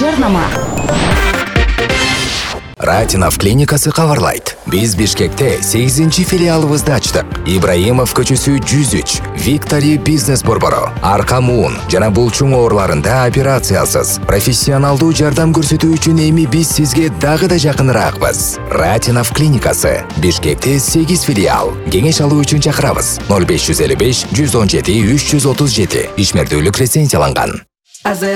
жарнама. Ратинов клиникасы кабарлайт. Биз Бишкекте 8-чи филиалыбызды ачтык. Ибраимов көчөсү 103, Виктори бизнес борбору, арка муун жана булчуң ооруларында операциясыз, профессионалдуу жардам көрсөтүү үчүн эми биз сизге дагы да жакыныраакпыз. Ратинов клиникасы Бишкекте 8 филиал. Кеңеш алуу үчүн чакырабыз. 0555 117 337. Ишмердүүлүк лицензияланган.